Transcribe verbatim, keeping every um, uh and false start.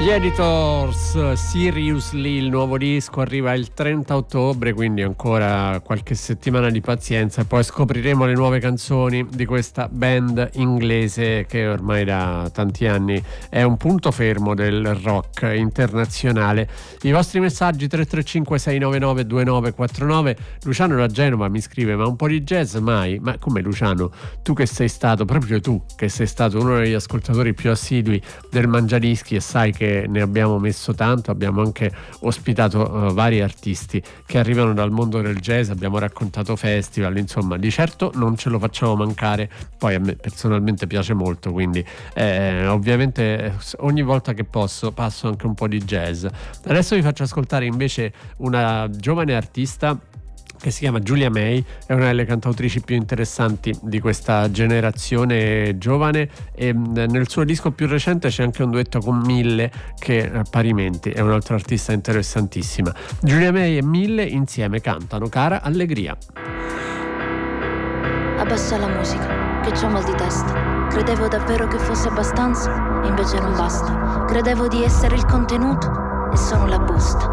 Gli Editors, Seriously, il nuovo disco arriva il trenta ottobre, quindi ancora qualche settimana di pazienza e poi scopriremo le nuove canzoni di questa band inglese che ormai da tanti anni è un punto fermo del rock internazionale. I vostri messaggi tre tre cinque sei nove nove due nove quattro nove. Luciano da Genova mi scrive: ma un po' di jazz mai? Ma come, Luciano? Tu che sei stato, proprio tu che sei stato uno degli ascoltatori più assidui del Mangiadischi e sai che ne abbiamo messo tanto, abbiamo anche ospitato uh, vari artisti che arrivano dal mondo del jazz, abbiamo raccontato festival, insomma di certo non ce lo facciamo mancare. Poi a me personalmente piace molto, quindi eh, ovviamente ogni volta che posso passo anche un po' di jazz. Adesso vi faccio ascoltare invece una giovane artista che si chiama Giulia May, è una delle cantautrici più interessanti di questa generazione giovane e nel suo disco più recente c'è anche un duetto con Mille che parimenti è un'altra artista interessantissima. Giulia May e Mille insieme cantano Cara Allegria. Abbassa la musica, che c'ho mal di testa. Credevo davvero che fosse abbastanza, invece non basta. Credevo di essere il contenuto e sono la busta.